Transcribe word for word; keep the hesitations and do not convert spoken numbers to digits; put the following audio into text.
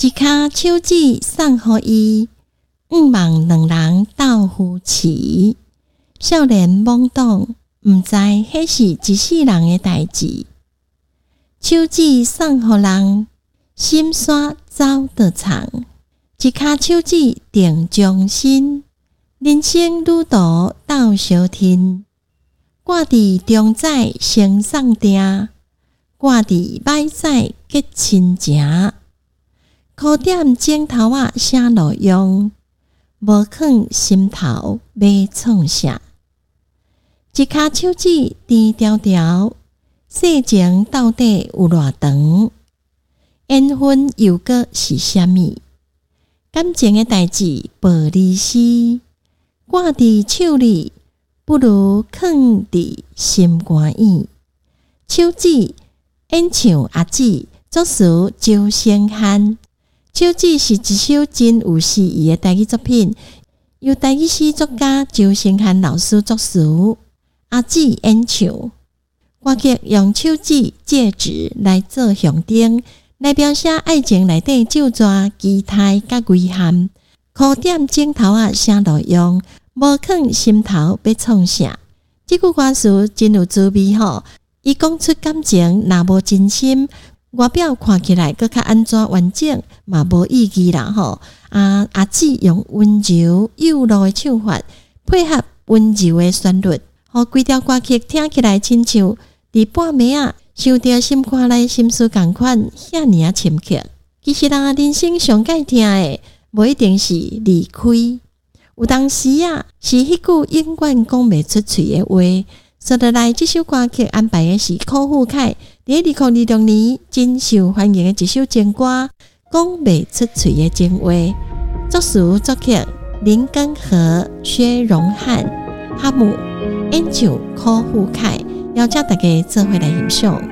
一卡手指送予伊，毋望两人斗扶持。少年懵懂，毋知迄是一世人的代志。手指送予人，心山走得长。一卡手指定终身，人生旅途斗相挺。挂伫中载成送定，挂伫歹载结亲情。苦点枕头仔写路用，无囥心头要创啥？一卡手指甜条条，世情到底有偌长？缘分又搁是啥物？感情的代志无离诗，挂伫手里，不如囥伫心肝意。手指演唱阿姊作词周星汉。手指是一首真有诗意的台语作品，由台语诗作家周星汉老师作词，阿姊演唱。歌曲用手指、戒指来做象征，来描写爱情内底旧抓、期待甲遗憾。苦点枕头仔啥路用？无囥心头要创啥？这句歌词真有滋味吼！伊讲出感情若无真心，外表看起来搁较安怎完整，嘛无意义啦吼。啊，阿姊用温柔幼路的唱法，配合温柔的旋律，互规条歌曲听起来亲像伫半暝啊，想着心肝内心事共款，遐尔啊深刻。其实人人生上该听的，无一定是离开，有当时啊，是迄句永远讲袂出嘴的话。说落来，这首歌曲安排的是柯富凯伫二零二六年真受欢迎的一首情歌，讲袂出嘴的情话。作词作曲林根和、薛荣汉、哈姆，演唱柯富凯，邀请大家做伙来欣赏。